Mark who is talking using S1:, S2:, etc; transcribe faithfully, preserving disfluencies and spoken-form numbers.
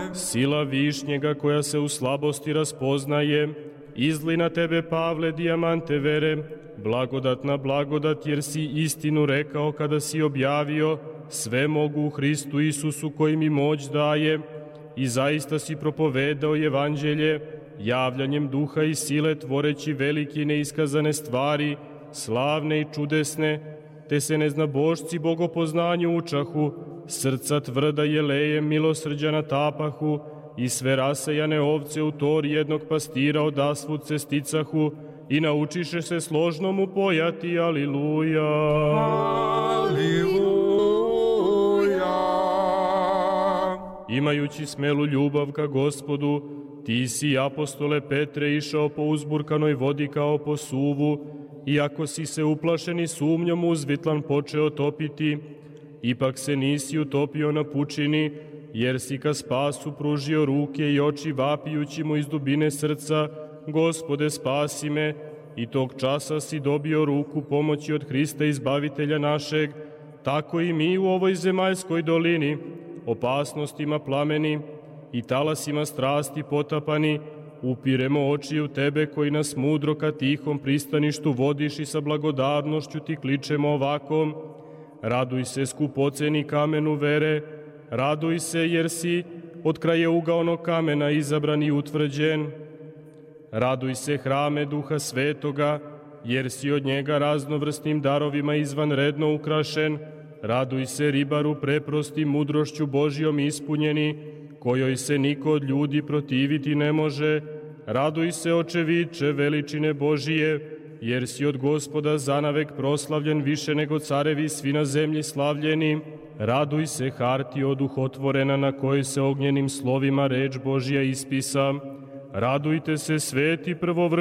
S1: Sila višnjega koja se u slabosti raspoznaje, izli na tebe, Pavle, dijamante vere, blagodatna blagodat, jer si istinu rekao kada si objavio, sve mogu u Hristu Isusu koji mi moć daje, i zaista si propovedao evanđelje, javljanjem duha i sile, tvoreći velike i neiskazane stvari, slavne i čudesne, te se neznabošci bogopoznanju učahu, srca tvrda jelejem milosrđa natapahu, i sve rasejane ovce u tor jednog pastira odasvud se sticahu, i naučiše se složno mu pojati, aliluja.
S2: Aliluja.
S1: Imajući smelu ljubav ka Gospodu, ti si, apostole Petre, išao po uzburkanoj vodi kao po suvu, iako si se uplašeni sumnjom uzvitlan počeo topiti, ipak se nisi utopio na pučini, jer si ka spasu pružio ruke i oči vapijući mu iz dubine srca, Gospode, spasi me, i tog časa si dobio ruku pomoći od Hrista izbavitelja našeg, tako i mi u ovoj zemaljskoj dolini, opasnostima plameni i talasima strasti potapani, upiremo oči u tebe koji nas mudro ka tihom pristaništu vodiš i sa blagodarnošću ti kličemo ovako: raduj se, skupoceni kamenu vere, raduj se jer si od krajeugaonog kamena izabran i utvrđen. Raduj se, hrame Duha Svetoga, jer si od njega raznovrsnim darovima izvanredno ukrašen. Raduj se, ribaru preprosti mudrošću Božjom ispunjeni, kojoj se niko od ljudi protiviti ne može. Raduj se, očeviče veličine Božije, jer si od Gospoda zanavek proslavljen više nego carevi svi na zemlji slavljeni. Raduj se, hartijo duhotvorena, na kojoj se ognjenim slovima reč Božja ispisa. Radujte se, sveti prvovrh